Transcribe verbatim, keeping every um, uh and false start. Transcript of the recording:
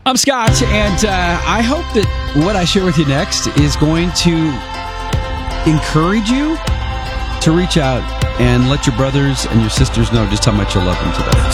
I'm Scott, and uh, I hope that what I share with you next is going to encourage you to reach out and let your brothers and your sisters know just how much you love them today.